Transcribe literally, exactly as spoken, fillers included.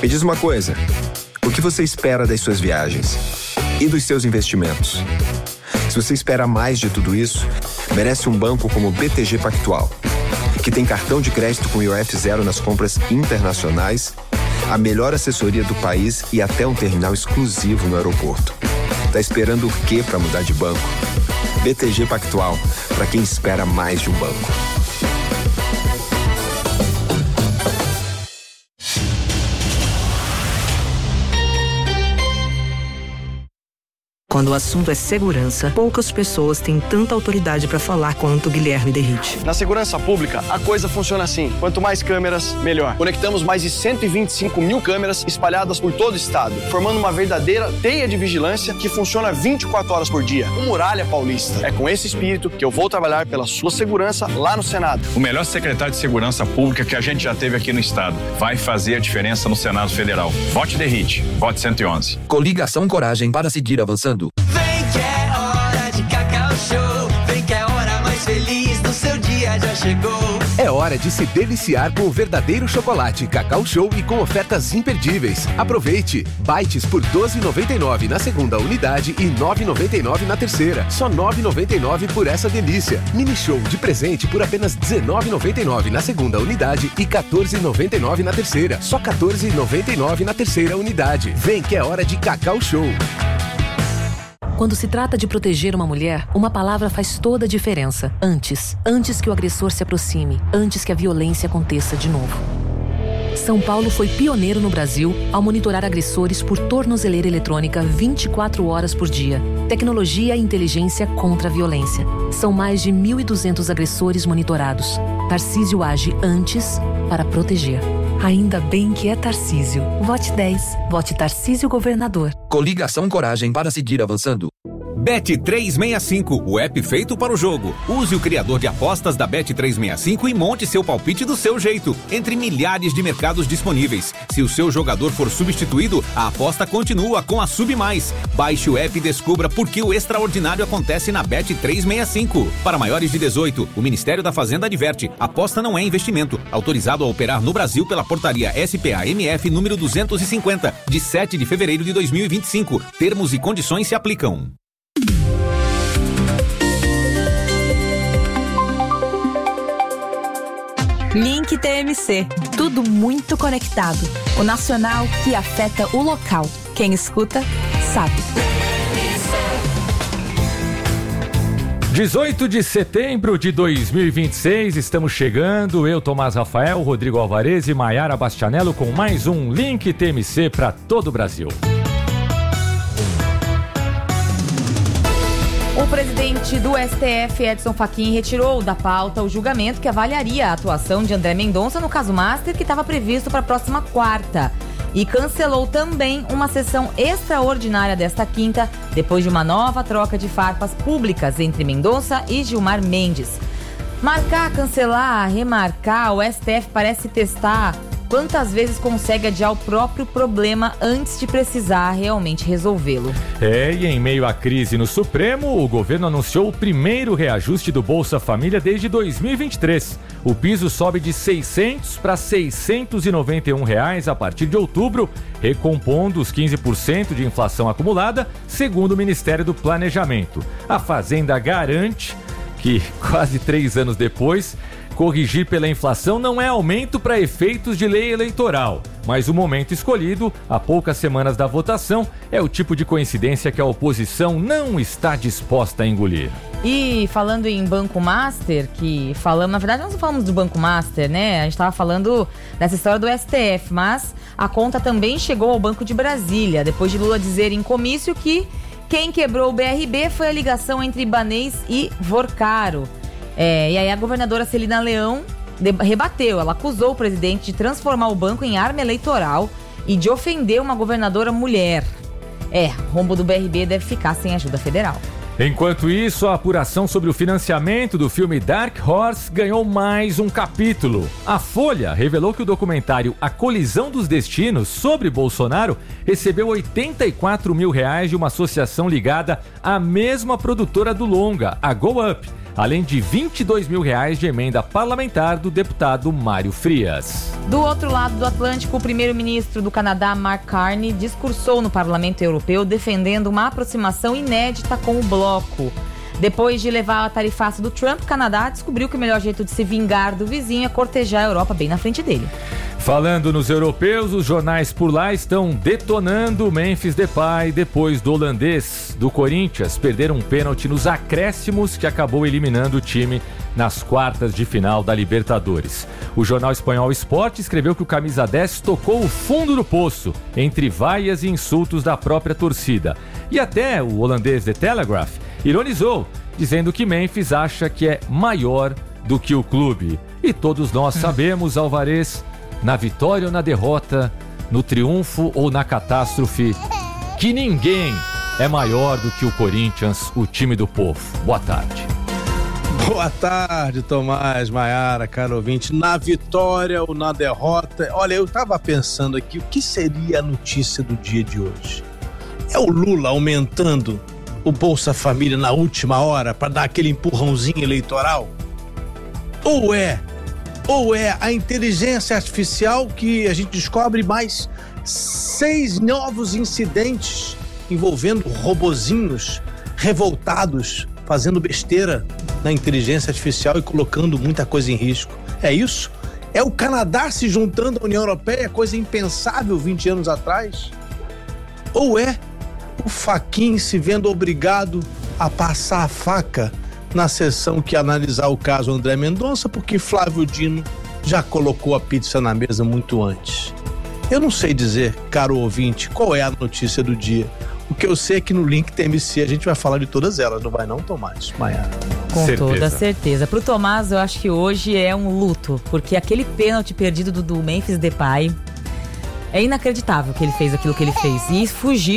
Me diz uma coisa, o que você espera das suas viagens e dos seus investimentos? Se você espera mais de tudo isso, merece um banco como o B T G Pactual, que tem cartão de crédito com I O F zero nas compras internacionais, a melhor assessoria do país e até um terminal exclusivo no aeroporto. Tá esperando o quê para mudar de banco? B T G Pactual, para quem espera mais de um banco. Quando o assunto é segurança, poucas pessoas têm tanta autoridade para falar quanto Guilherme Derrite. Na segurança pública, a coisa funciona assim. Quanto mais câmeras, melhor. Conectamos mais de cento e vinte e cinco mil câmeras espalhadas por todo o estado, formando uma verdadeira teia de vigilância que funciona vinte e quatro horas por dia. O Muralha Paulista. É com esse espírito que eu vou trabalhar pela sua segurança lá no Senado. O melhor secretário de segurança pública que a gente já teve aqui no estado. Vai fazer a diferença no Senado Federal. Vote Derrite. Vote cento e onze. Coligação Coragem para seguir avançando. Vem que é hora de Cacau Show. Vem que é a hora mais feliz do seu dia já chegou. É hora de se deliciar com o verdadeiro chocolate Cacau Show e com ofertas imperdíveis. Aproveite! Bites por doze reais e noventa e nove centavos na segunda unidade e nove reais e noventa e nove centavos na terceira. Só nove reais e noventa e nove centavos por essa delícia. Mini Show de presente por apenas dezenove reais e noventa e nove centavos na segunda unidade e quatorze reais e noventa e nove centavos na terceira. Só quatorze reais e noventa e nove centavos na terceira unidade. Vem que é hora de Cacau Show. Quando se trata de proteger uma mulher, uma palavra faz toda a diferença. Antes. Antes que o agressor se aproxime. Antes que a violência aconteça de novo. São Paulo foi pioneiro no Brasil ao monitorar agressores por tornozeleira eletrônica vinte e quatro horas por dia. Tecnologia e inteligência contra a violência. São mais de mil e duzentos agressores monitorados. Tarcísio age antes para proteger. Ainda bem que é Tarcísio. Vote dez. Vote Tarcísio Governador. Coligação Coragem para seguir avançando. Bet trezentos e sessenta e cinco, o app feito para o jogo. Use o criador de apostas da Bet trezentos e sessenta e cinco e monte seu palpite do seu jeito, entre milhares de mercados disponíveis. Se o seu jogador for substituído, a aposta continua com a Sub Mais. Baixe o app e descubra por que o extraordinário acontece na Bet trezentos e sessenta e cinco. Para maiores de dezoito, o Ministério da Fazenda adverte: aposta não é investimento. Autorizado a operar no Brasil pela portaria S P A M F número duzentos e cinquenta, de sete de fevereiro de dois mil e vinte e cinco. Termos e condições se aplicam. Link T M C. Tudo muito conectado. O nacional que afeta o local. Quem escuta, sabe. dezoito de setembro de dois mil e vinte e seis, estamos chegando. Eu, Tomás Rafael, Rodrigo Alvarez e Maiara Bastianello com mais um Link T M C para todo o Brasil. O presidente do S T F, Edson Fachin, retirou da pauta o julgamento que avaliaria a atuação de André Mendonça no caso Master, que estava previsto para a próxima quarta. E cancelou também uma sessão extraordinária desta quinta, depois de uma nova troca de farpas públicas entre Mendonça e Gilmar Mendes. Marcar, cancelar, remarcar, o S T F parece testar quantas vezes consegue adiar o próprio problema antes de precisar realmente resolvê-lo. É, e em meio à crise no Supremo, o governo anunciou o primeiro reajuste do Bolsa Família desde dois mil e vinte e três. O piso sobe de seiscentos para seiscentos e noventa e um reais a partir de outubro, recompondo os quinze por cento de inflação acumulada, segundo o Ministério do Planejamento. A Fazenda garante que, quase três anos depois, corrigir pela inflação não é aumento para efeitos de lei eleitoral, mas o momento escolhido, há poucas semanas da votação, é o tipo de coincidência que a oposição não está disposta a engolir. E falando em Banco Master, que falamos, na verdade nós não falamos do Banco Master, né? A gente estava falando dessa história do S T F, mas a conta também chegou ao Banco de Brasília, depois de Lula dizer em comício que quem quebrou o B R B foi a ligação entre Ibanez e Vorcaro. É, e aí a governadora Celina Leão rebateu, ela acusou o presidente de transformar o banco em arma eleitoral e de ofender uma governadora mulher. É, rombo do B R B deve ficar sem ajuda federal. Enquanto isso, a apuração sobre o financiamento do filme Dark Horse ganhou mais um capítulo. A Folha revelou que o documentário A Colisão dos Destinos, sobre Bolsonaro, recebeu oitenta e quatro mil reais de uma associação ligada à mesma produtora do longa, a Go Up. além de vinte e dois mil reais de emenda parlamentar do deputado Mário Frias. Do outro lado do Atlântico, o primeiro-ministro do Canadá, Mark Carney, discursou no Parlamento Europeu defendendo uma aproximação inédita com o bloco. Depois de levar a tarifaça do Trump, o Canadá descobriu que o melhor jeito de se vingar do vizinho é cortejar a Europa bem na frente dele. Falando nos europeus, os jornais por lá estão detonando o Memphis Depay depois do holandês do Corinthians perder um pênalti nos acréscimos que acabou eliminando o time nas quartas de final da Libertadores. O jornal espanhol Sport escreveu que o camisa dez tocou o fundo do poço entre vaias e insultos da própria torcida. E até o holandês The Telegraph ironizou, dizendo que Memphis acha que é maior do que o clube. E todos nós sabemos, Alvarez, na vitória ou na derrota, no triunfo ou na catástrofe, que ninguém é maior do que o Corinthians, o time do povo. Boa tarde. Boa tarde, Tomás, Maiara, caro ouvinte. Na vitória ou na derrota, olha, eu tava pensando aqui, o que seria a notícia do dia de hoje? É o Lula aumentando o Bolsa Família na última hora para dar aquele empurrãozinho eleitoral? Ou é, ou é a inteligência artificial que a gente descobre mais seis novos incidentes envolvendo robozinhos revoltados, fazendo besteira na inteligência artificial e colocando muita coisa em risco? É isso? É o Canadá se juntando à União Europeia, coisa impensável vinte anos atrás? Ou é o Fachin se vendo obrigado a passar a faca na sessão que ia analisar o caso André Mendonça, porque Flávio Dino já colocou a pizza na mesa muito antes? Eu não sei dizer, caro ouvinte, qual é a notícia do dia. O que eu sei é que no Link T M C a gente vai falar de todas elas, não vai não, Tomás? Maiara. Com certeza. Toda certeza. Pro Tomás, eu acho que hoje é um luto, porque aquele pênalti perdido do, do Memphis Depay, é inacreditável que ele fez aquilo que ele fez. E fugir